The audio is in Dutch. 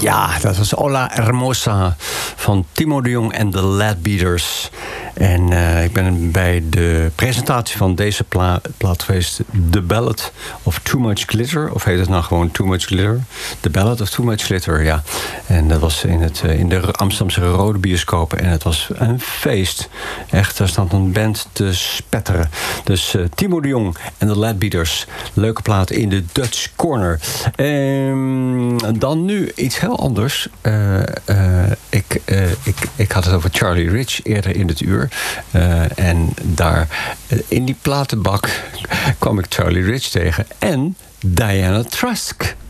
Ja, dat was Hola Hermosa van Timo de Jong en de Ladbeaters. En ik ben bij de presentatie van deze plaat geweest. The Ballad of Too Much Glitter. Of heet het nou gewoon Too Much Glitter? The Ballad of Too Much Glitter, ja. En dat was in de Amsterdamse Rode Bioscoop. En het was een feest. Echt, daar stond een band te spetteren. Dus Timo de Jong en de Ladbeaters. Leuke plaat in de Dutch Corner. Dan nu iets heel anders. Ik had het over Charlie Rich eerder in het uur. En daar in die platenbak kwam ik Charlie Rich tegen. En Diana Trask.